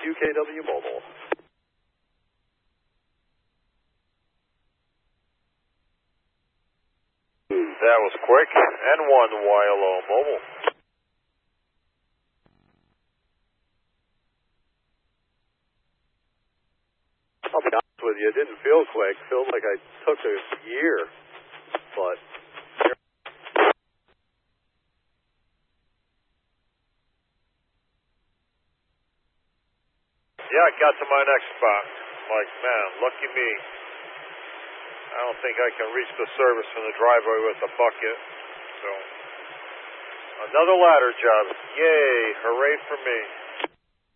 QKW Mobile. That was quick. N1 YLO Mobile. I'll be honest with you, it didn't feel quick. It felt like I took a year, but... Yeah, I got to my next spot. Like, man, lucky me. I don't think I can reach the service from the driveway with a bucket. So, another ladder job. Yay, hooray for me.